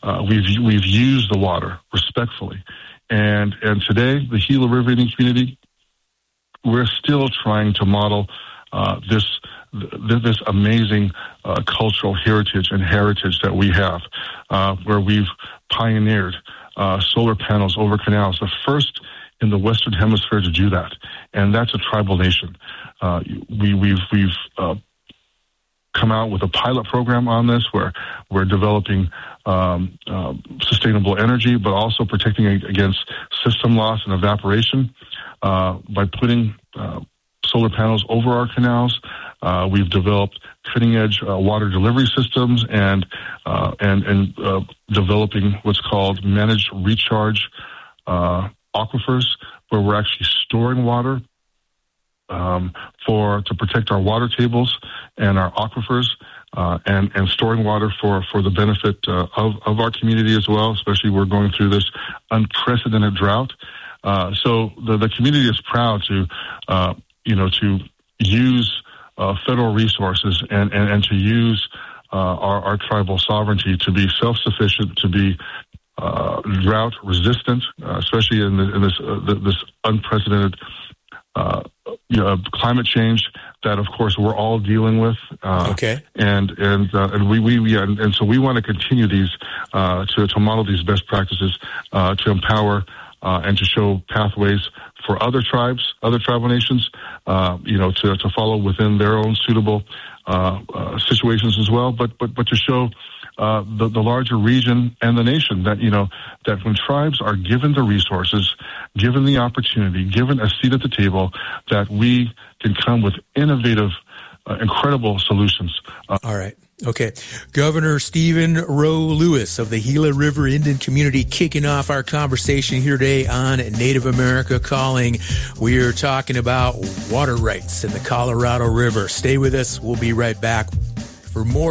we've used the water respectfully. And today, the Gila River Indian community, we're still trying to model this amazing cultural heritage that we have, where we've pioneered solar panels over canals, the first in the Western Hemisphere to do that, and that's a tribal nation. We've come out with a pilot program on this, where we're developing sustainable energy, but also protecting against system loss and evaporation by putting solar panels over our canals. We've developed cutting-edge water delivery systems and developing what's called managed recharge aquifers, where we're actually storing water to protect our water tables and our aquifers, and storing water for the benefit of our community as well. Especially, we're going through this unprecedented drought. So the community is proud to use federal resources and to use our tribal sovereignty to be self-sufficient, to be drought resistant, especially in this unprecedented climate change that, of course, we're all dealing with. Okay. And so we want to continue these to model these best practices to empower and to show pathways for other tribes, other tribal nations, to follow within their own suitable situations as well, but to show the larger region and the nation that that when tribes are given the resources, given the opportunity, given a seat at the table, that we can come with innovative, incredible solutions. All right. Okay. Governor Stephen Rowe Lewis of the Gila River Indian Community kicking off our conversation here today on Native America Calling. We are talking about water rights in the Colorado River. Stay with us. We'll be right back for more.